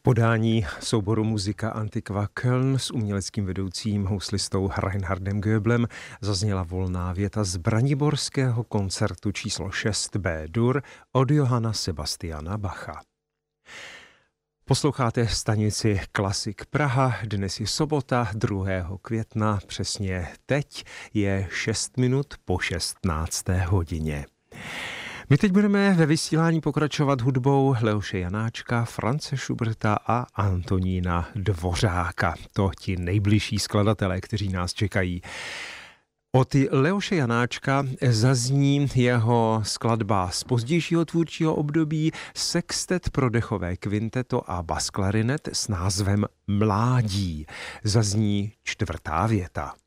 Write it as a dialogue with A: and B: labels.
A: Podání souboru Muzika Antiqua Köln s uměleckým vedoucím houslistou Reinhardem Goeblem zazněla volná věta z braniborského koncertu číslo 6 B-dur od Johanna Sebastiana Bacha. Posloucháte stanici Klasik Praha, dnes je sobota 2. května, přesně teď je 6 minut po 16. hodině. My teď budeme ve vysílání pokračovat hudbou Leoše Janáčka, France Schuberta a Antonína Dvořáka. To ti nejbližší skladatelé, kteří nás čekají. Od Leoše Janáčka zazní jeho skladba z pozdějšího tvůrčího období Sextet pro dechové kvinteto a basklarinet s názvem Mládí. Zazní 4. věta.